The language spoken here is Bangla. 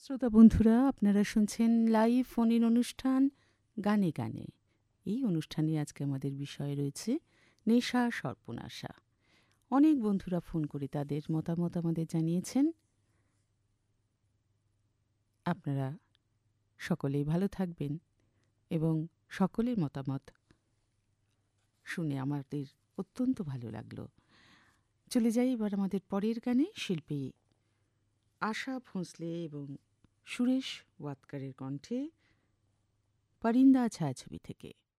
শ্রোতা বন্ধুরা, আপনারা শুনছেন লাইভ ফোন ইন অনুষ্ঠান গানে গানে। এই অনুষ্ঠানে আজকে আমাদের বিষয় রয়েছে নেশা সর্বনাশা। অনেক বন্ধুরা ফোন করে তাদের মতামত আমাদের জানিয়েছেন। আপনারা সকলেই ভালো থাকবেন এবং সকলের মতামত শুনে আমাদের অত্যন্ত ভালো লাগলো। চলে যাই এবার আমাদের পরের গানে। শিল্পী আশা ভোঁসলে এবং সুরেশ ওয়াতকারের কণ্ঠে পরিন্দা ছায়াছবি থেকে।